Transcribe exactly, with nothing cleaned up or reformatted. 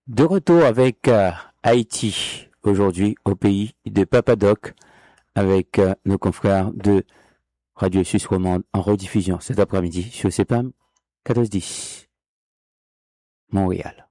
De retour avec euh, Haïti, aujourd'hui au pays de Papadoc, avec euh, nos confrères de Radio Suisse Romande en rediffusion cet après-midi sur C P A M quatorze dix, Montréal.